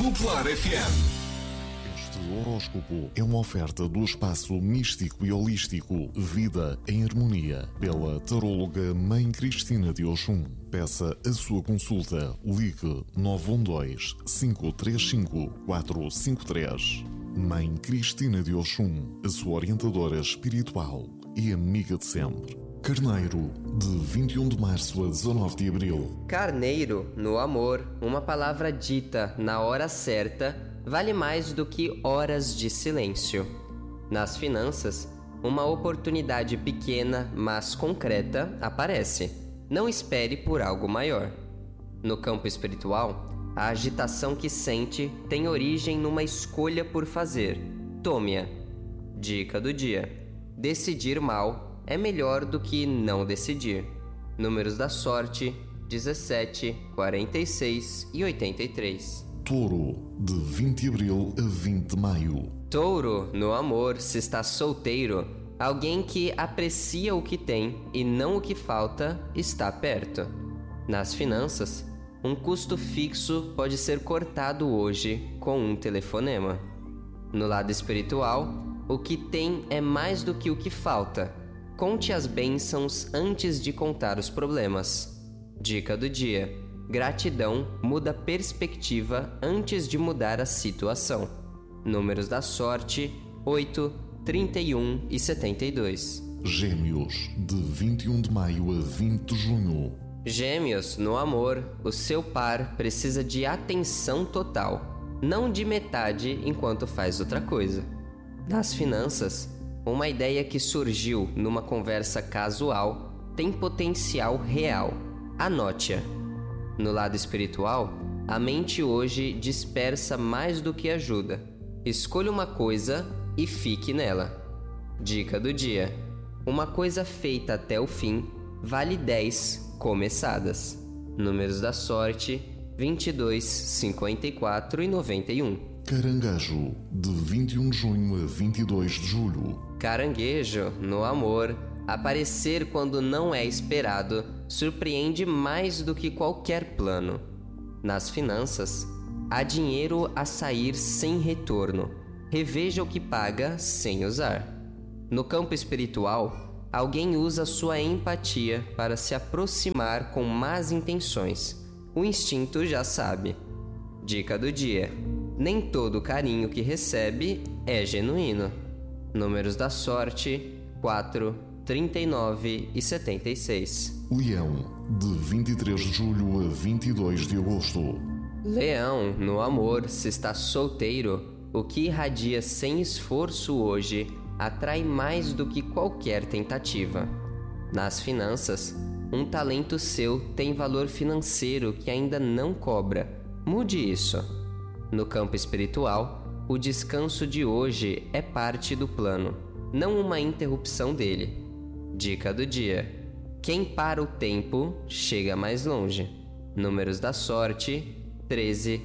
Popular FM. Este horóscopo é uma oferta do espaço místico e holístico Vida em Harmonia, pela taróloga Mãe Cristina de Oxum. Peça a sua consulta. Ligue 912-535-453. Mãe Cristina de Oxum, a sua orientadora espiritual e amiga de sempre. Carneiro, de 21 de março a 19 de abril. Carneiro, no amor, uma palavra dita na hora certa vale mais do que horas de silêncio. Nas finanças, uma oportunidade pequena, mas concreta, aparece. Não espere por algo maior. No campo espiritual, a agitação que sente tem origem numa escolha por fazer. Tome-a. Dica do dia: decidir mal é melhor do que não decidir. Números da sorte: 17, 46 e 83. Touro, de 20 de abril a 20 de maio. Touro, no amor, se está solteiro, alguém que aprecia o que tem e não o que falta está perto. Nas finanças, um custo fixo pode ser cortado hoje com um telefonema. No lado espiritual, o que tem é mais do que o que falta. Conte as bênçãos antes de contar os problemas. Dica do dia: gratidão muda perspectiva antes de mudar a situação. Números da sorte: 8, 31 e 72. Gêmeos, de 21 de maio a 20 de junho. Gêmeos, no amor, o seu par precisa de atenção total, não de metade enquanto faz outra coisa. Nas finanças, uma ideia que surgiu numa conversa casual tem potencial real. Anote-a. No lado espiritual, a mente hoje dispersa mais do que ajuda. Escolha uma coisa e fique nela. Dica do dia: uma coisa feita até o fim vale 10 começadas. Números da sorte: 22, 54 e 91. Caranguejo, de 21 de junho a 22 de julho. Caranguejo, no amor, aparecer quando não é esperado surpreende mais do que qualquer plano. Nas finanças, há dinheiro a sair sem retorno. Reveja o que paga sem usar. No campo espiritual, alguém usa sua empatia para se aproximar com más intenções. O instinto já sabe. Dica do dia: nem todo carinho que recebe é genuíno. Números da sorte: 4, 39 e 76. Leão, de 23 de julho a 22 de agosto. Leão, no amor, se está solteiro, o que irradia sem esforço hoje atrai mais do que qualquer tentativa. Nas finanças, um talento seu tem valor financeiro que ainda não cobra. Mude isso. No campo espiritual, o descanso de hoje é parte do plano, não uma interrupção dele. Dica do dia: quem para o tempo chega mais longe. Números da sorte: 13,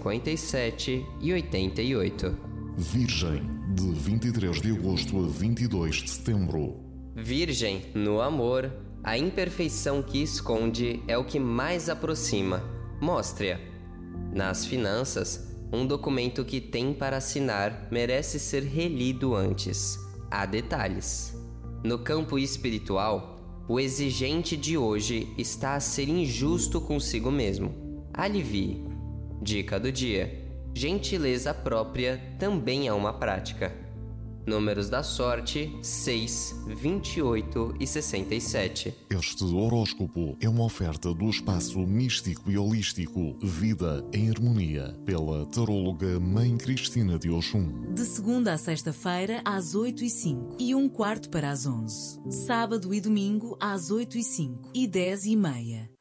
57 e 88. Virgem, de 23 de agosto a 22 de setembro. Virgem, no amor, a imperfeição que esconde é o que mais aproxima. Mostre-a. Nas finanças, um documento que tem para assinar merece ser relido antes. Há detalhes. No campo espiritual, o exigente de hoje está a ser injusto consigo mesmo. Alivie. Dica do dia: gentileza própria também é uma prática. Números da sorte: 6, 28 e 67. Este horóscopo é uma oferta do espaço místico e holístico Vida em Harmonia, pela taróloga Mãe Cristina de Oxum. De segunda a sexta-feira, às 8h05 e 1/4 para as 11. Sábado e domingo, às 8h05 e 10h30.